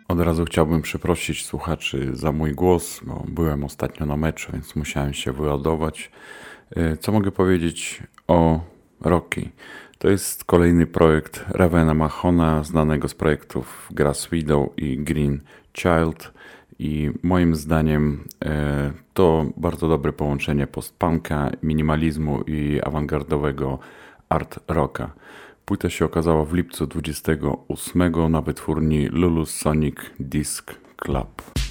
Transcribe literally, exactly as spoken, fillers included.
Od razu chciałbym przeprosić słuchaczy za mój głos, bo byłem ostatnio na meczu, więc musiałem się wyładować. E, Co mogę powiedzieć o Rocky? To jest kolejny projekt Ravena Mahona, znanego z projektów Grass Widow i Green Child. I moim zdaniem e, to bardzo dobre połączenie post-punka, minimalizmu i awangardowego art rocka. Płyta się okazała w lipcu dwudziestego ósmego na wytwórni Lulu Sonic Disc Club.